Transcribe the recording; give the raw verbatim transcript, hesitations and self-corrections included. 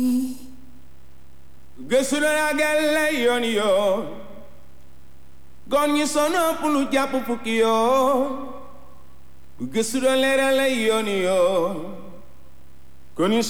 gëstu na gelle yoon yoon gon ñi sono pulu jàpp fukki yoon gëstu na leeral yoon yoon kon